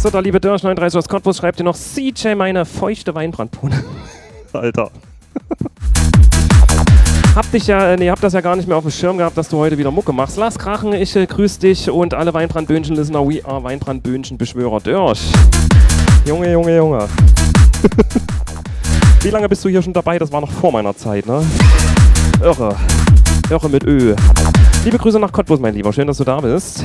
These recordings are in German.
So, der liebe Dörsch39 aus Cottbus schreibt dir noch CJ, meine feuchte Weinbrandpulle. Alter. Hab das ja gar nicht mehr auf dem Schirm gehabt, dass du heute wieder Mucke machst. Lass krachen, ich grüß dich und alle Weinbrandböhnchen-Listener, we are Weinbrandböhnchen-Beschwörer Dörsch. Junge. Wie lange bist du hier schon dabei? Das war noch vor meiner Zeit, ne? Irre mit Ö. Liebe Grüße nach Cottbus, mein Lieber. Schön, dass du da bist.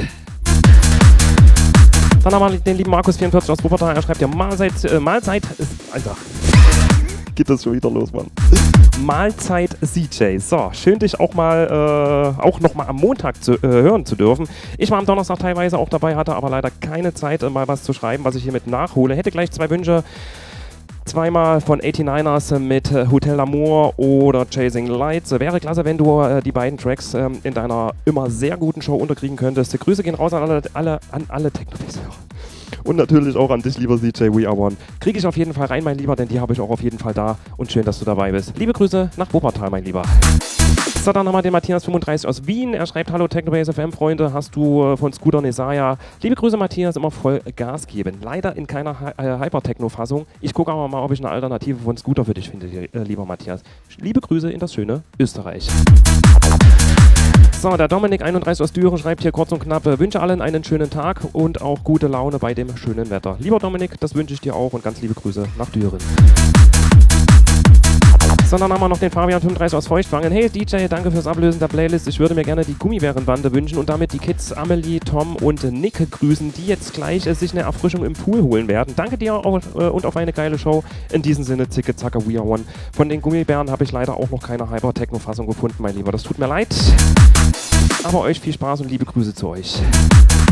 Dann haben wir den lieben Markus44 aus Wuppertal. Er schreibt ja, Mahlzeit ist... Alter. Geht das schon wieder los, Mann. Mahlzeit CJ. So, schön dich auch nochmal am Montag hören zu dürfen. Ich war am Donnerstag teilweise auch dabei, hatte aber leider keine Zeit, mal was zu schreiben, was ich hiermit nachhole. Hätte gleich 2 Wünsche. Zweimal von 89ers mit Hotel Amour oder Chasing Lights. Wäre klasse, wenn du die beiden Tracks in deiner immer sehr guten Show unterkriegen könntest. Grüße gehen raus an alle Techno-Hörer. Und natürlich auch an dich, lieber CJ, We Are One. Kriege ich auf jeden Fall rein, mein Lieber, denn die habe ich auch auf jeden Fall da. Und schön, dass du dabei bist. Liebe Grüße nach Wuppertal, mein Lieber. So, dann haben wir den Matthias35 aus Wien. Er schreibt, hallo Technobase FM, Freunde, hast du von Scooter Nesaya. Liebe Grüße, Matthias, immer voll Gas geben. Leider in keiner Hyper-Techno-Fassung. Ich gucke aber mal, ob ich eine Alternative von Scooter für dich finde, lieber Matthias. Liebe Grüße in das schöne Österreich. So, der Dominik31 aus Düren schreibt hier kurz und knapp, wünsche allen einen schönen Tag und auch gute Laune bei dem schönen Wetter. Lieber Dominik, das wünsche ich dir auch und ganz liebe Grüße nach Düren. So, dann haben wir noch den Fabian35 aus Feuchtwangen. Hey DJ, danke fürs Ablösen der Playlist. Ich würde mir gerne die Gummibärenbande wünschen und damit die Kids Amelie, Tom und Nick grüßen, die jetzt gleich sich eine Erfrischung im Pool holen werden. Danke dir und auf eine geile Show. In diesem Sinne, Zicke, Zacke, We Are One. Von den Gummibären habe ich leider auch noch keine Hyper-Techno-Fassung gefunden, mein Lieber. Das tut mir leid. Aber euch viel Spaß und liebe Grüße zu euch.